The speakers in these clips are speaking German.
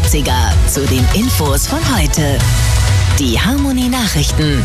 80er zu den Infos von heute. Die Harmonie-Nachrichten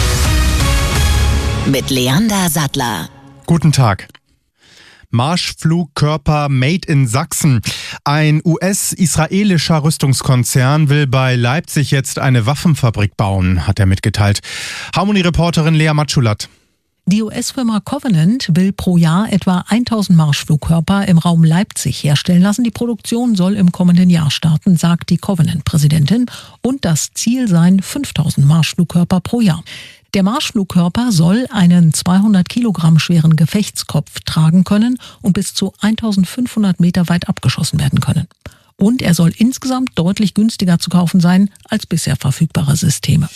mit Leander Sattler. Guten Tag. Marschflugkörper made in Sachsen. Ein US-israelischer Rüstungskonzern will bei Leipzig jetzt eine Waffenfabrik bauen, hat er mitgeteilt. Harmonie-Reporterin Lea Matschulat. Die US-Firma Covenant will pro Jahr etwa 1000 Marschflugkörper im Raum Leipzig herstellen lassen. Die Produktion soll im kommenden Jahr starten, sagt die Covenant-Präsidentin. Und das Ziel seien 5000 Marschflugkörper pro Jahr. Der Marschflugkörper soll einen 200 Kilogramm schweren Gefechtskopf tragen können und bis zu 1500 Meter weit abgeschossen werden können. Und er soll insgesamt deutlich günstiger zu kaufen sein als bisher verfügbare Systeme.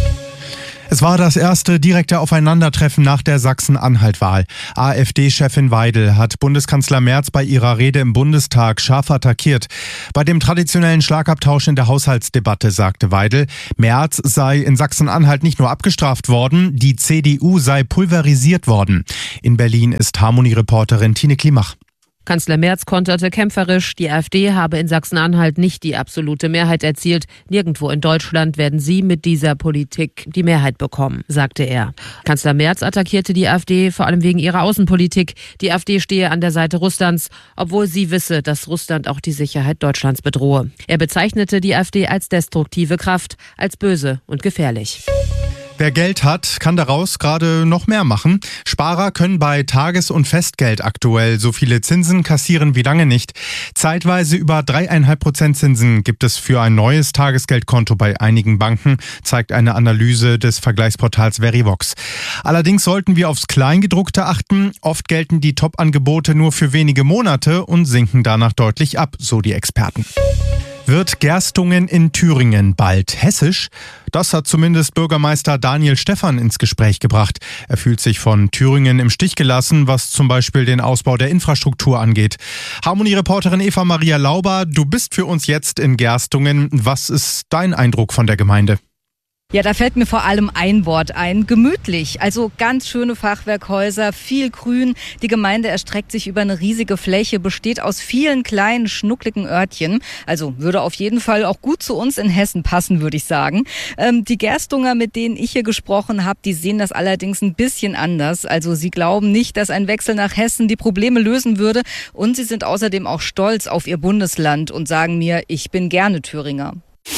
Es war das erste direkte Aufeinandertreffen nach der Sachsen-Anhalt-Wahl. AfD-Chefin Weidel hat Bundeskanzler Merz bei ihrer Rede im Bundestag scharf attackiert. Bei dem traditionellen Schlagabtausch in der Haushaltsdebatte sagte Weidel, Merz sei in Sachsen-Anhalt nicht nur abgestraft worden, die CDU sei pulverisiert worden. In Berlin ist Harmonie-Reporterin Tine Klimach. Kanzler Merz konterte kämpferisch, die AfD habe in Sachsen-Anhalt nicht die absolute Mehrheit erzielt. Nirgendwo in Deutschland werden sie mit dieser Politik die Mehrheit bekommen, sagte er. Kanzler Merz attackierte die AfD vor allem wegen ihrer Außenpolitik. Die AfD stehe an der Seite Russlands, obwohl sie wisse, dass Russland auch die Sicherheit Deutschlands bedrohe. Er bezeichnete die AfD als destruktive Kraft, als böse und gefährlich. Wer Geld hat, kann daraus gerade noch mehr machen. Sparer können bei Tages- und Festgeld aktuell so viele Zinsen kassieren wie lange nicht. Zeitweise über 3,5% Zinsen gibt es für ein neues Tagesgeldkonto bei einigen Banken, zeigt eine Analyse des Vergleichsportals Verivox. Allerdings sollten wir aufs Kleingedruckte achten. Oft gelten die Top-Angebote nur für wenige Monate und sinken danach deutlich ab, so die Experten. Wird Gerstungen in Thüringen bald hessisch? Das hat zumindest Bürgermeister Daniel Stephan ins Gespräch gebracht. Er fühlt sich von Thüringen im Stich gelassen, was zum Beispiel den Ausbau der Infrastruktur angeht. Harmonie-Reporterin Eva Maria Lauber, du bist für uns jetzt in Gerstungen. Was ist dein Eindruck von der Gemeinde? Ja, da fällt mir vor allem ein Wort ein, gemütlich. Also ganz schöne Fachwerkhäuser, viel Grün. Die Gemeinde erstreckt sich über eine riesige Fläche, besteht aus vielen kleinen, schnuckligen Örtchen. Also würde auf jeden Fall auch gut zu uns in Hessen passen, würde ich sagen. Die Gerstunger, mit denen ich hier gesprochen habe, die sehen das allerdings ein bisschen anders. Also sie glauben nicht, dass ein Wechsel nach Hessen die Probleme lösen würde. Und sie sind außerdem auch stolz auf ihr Bundesland und sagen mir, ich bin gerne Thüringer.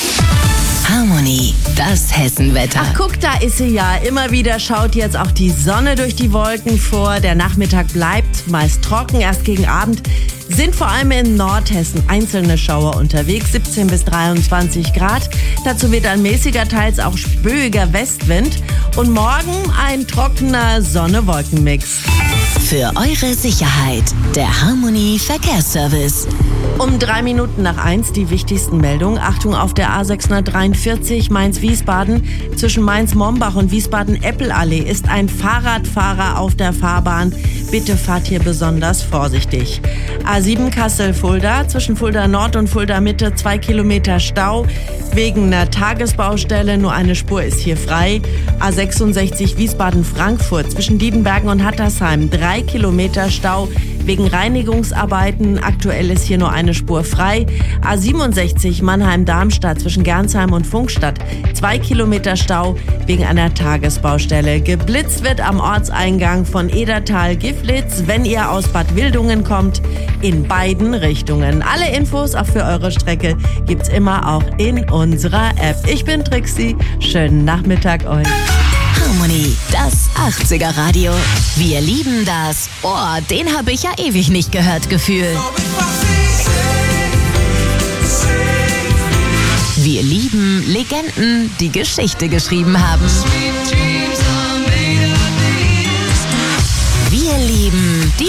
Harmonie, das Hessenwetter. Ach guck, da ist sie ja. Immer wieder schaut jetzt auch die Sonne durch die Wolken vor. Der Nachmittag bleibt meist trocken. Erst gegen Abend sind vor allem in Nordhessen einzelne Schauer unterwegs. 17 bis 23 Grad. Dazu wird ein mäßiger, teils auch spöiger Westwind. Und morgen ein trockener Sonne-Wolken-Mix. Für eure Sicherheit, der Harmonie Verkehrsservice. Um 3 Minuten nach 1 die wichtigsten Meldungen. Achtung auf der A643 Mainz-Wiesbaden. Zwischen Mainz-Mombach und Wiesbaden-Eppelallee ist ein Fahrradfahrer auf der Fahrbahn. Bitte fahrt hier besonders vorsichtig. A7 Kassel-Fulda. Zwischen Fulda Nord und Fulda Mitte 2 Kilometer Stau. Wegen einer Tagesbaustelle, nur eine Spur ist hier frei. A66 Wiesbaden-Frankfurt. Zwischen Diedenbergen und Hattersheim 3 Kilometer Stau. Wegen Reinigungsarbeiten, aktuell ist hier nur eine Spur frei. A67 Mannheim-Darmstadt zwischen Gernsheim und Funkstadt 2 Kilometer Stau wegen einer Tagesbaustelle. Geblitzt wird am Ortseingang von Edertal-Giflitz, wenn ihr aus Bad Wildungen kommt, in beiden Richtungen. Alle Infos auch für eure Strecke gibt's immer auch in unserer App. Ich bin Trixie, schönen Nachmittag euch. Harmonie, das 80er Radio. Wir lieben das. Oh, den habe ich ja ewig nicht gehört, Gefühl. Wir lieben Legenden, die Geschichte geschrieben haben.